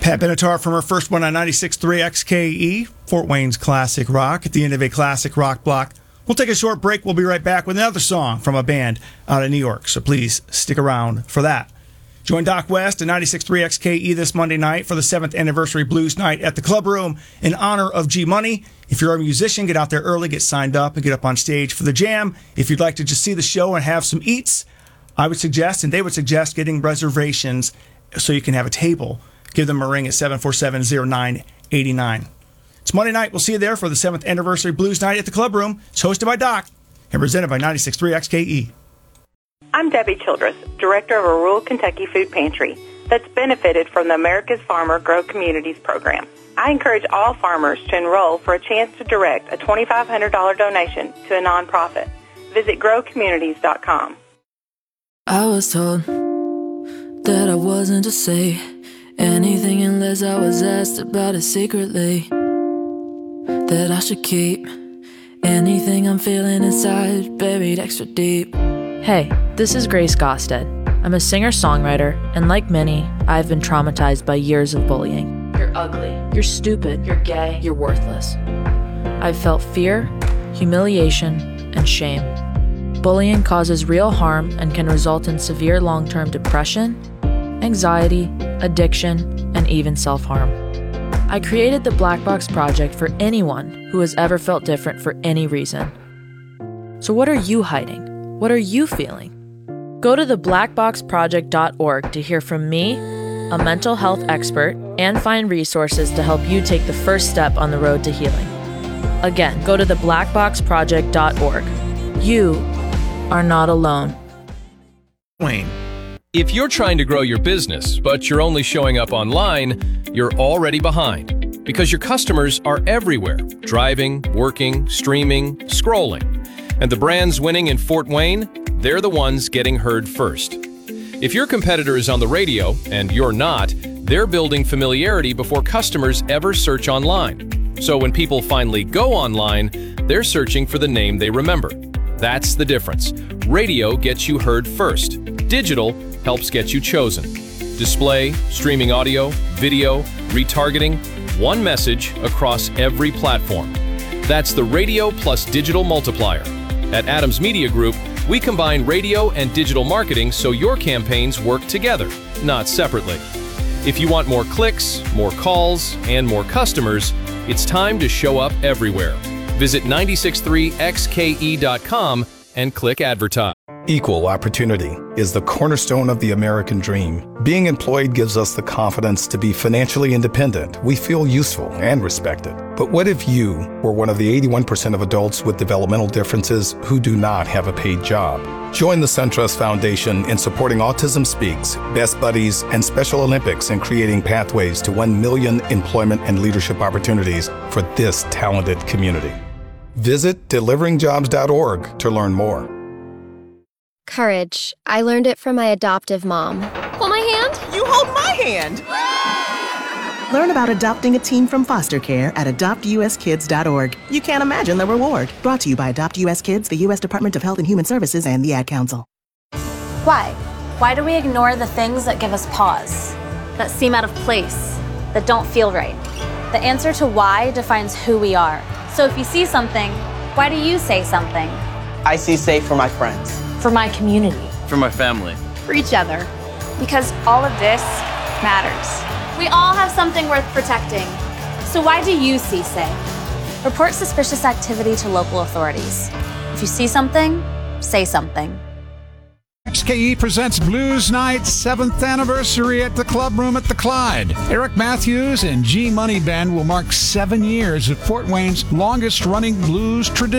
Pat Benatar from her first one on 96.3 XKE, Fort Wayne's classic rock, at the end of a classic rock block. We'll take a short break. We'll be right back with another song from a band out of New York, so please stick around for that. Join Doc West at 96.3 XKE this Monday night for the 7th anniversary Blues Night at the Club Room in honor of G Money. If you're a musician, get out there early, get signed up, and get up on stage for the jam. If you'd like to just see the show and have some eats, I would suggest, and they would suggest, getting reservations so you can have a table. Give them a ring at 747-0989. It's Monday night. We'll see you there for the 7th anniversary Blues Night at the Club Room. It's hosted by Doc and presented by 96.3 XKE. I'm Debbie Childress, director of a rural Kentucky food pantry that's benefited from the America's Farmer Grow Communities program. I encourage all farmers to enroll for a chance to direct a $2,500 donation to a nonprofit. Visit growcommunities.com. I was told that I wasn't to say anything unless I was asked about it secretly, that I should keep anything I'm feeling inside buried extra deep. Hey, this is Grace Gosted. I'm a singer-songwriter, and like many, I've been traumatized by years of bullying. You're ugly, you're stupid, you're gay, you're worthless. I've felt fear, humiliation, and shame. Bullying causes real harm and can result in severe long-term depression, anxiety, addiction, and even self-harm. I created the Black Box Project for anyone who has ever felt different for any reason. So what are you hiding? What are you feeling? Go to theblackboxproject.org to hear from me, a mental health expert, and find resources to help you take the first step on the road to healing. Again, go to theblackboxproject.org. You are not alone. Wayne. If you're trying to grow your business, but you're only showing up online, you're already behind because your customers are everywhere, driving, working, streaming, scrolling. And the brands winning in Fort Wayne, they're the ones getting heard first. If your competitor is on the radio and you're not, they're building familiarity before customers ever search online. So when people finally go online, they're searching for the name they remember. That's the difference. Radio gets you heard first. Digital helps get you chosen. Display, streaming audio, video, retargeting, one message across every platform. That's the radio plus digital multiplier. At Adams Media Group, we combine radio and digital marketing so your campaigns work together, not separately. If you want more clicks, more calls, and more customers, it's time to show up everywhere. Visit 963xke.com and click advertise. Equal opportunity is the cornerstone of the American dream. Being employed gives us the confidence to be financially independent. We feel useful and respected. But what if you were one of the 81% of adults with developmental differences who do not have a paid job? Join the SunTrust Foundation in supporting Autism Speaks, Best Buddies, and Special Olympics in creating pathways to 1 million employment and leadership opportunities for this talented community. Visit deliveringjobs.org to learn more. Courage. I learned it from my adoptive mom. Hold my hand. You hold my hand. Learn about adopting a teen from foster care at adoptuskids.org. You can't imagine the reward. Brought to you by Adopt US Kids, the U.S. Department of Health and Human Services, and the Ad Council. Why? Why do we ignore the things that give us pause, that seem out of place, that don't feel right? The answer to why defines who we are. So if you see something, why do you say something? I see safe for my friends. For my community. For my family. For each other. Because all of this matters. We all have something worth protecting. So why do you see safe? Report suspicious activity to local authorities. If you see something, say something. XKE presents Blues Night 7th anniversary at the Club Room at the Clyde. Eric Matthews and G Money Band will mark 7 years of Fort Wayne's longest running blues tradition.